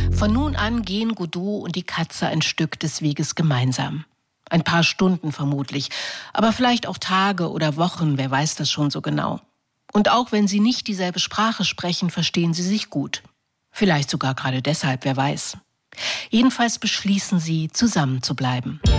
Von nun an gehen Godot und die Katze ein Stück des Weges gemeinsam. Ein paar Stunden vermutlich, aber vielleicht auch Tage oder Wochen, wer weiß das schon so genau. Und auch wenn sie nicht dieselbe Sprache sprechen, verstehen sie sich gut. Vielleicht sogar gerade deshalb, wer weiß. Jedenfalls beschließen sie, zusammen zu bleiben.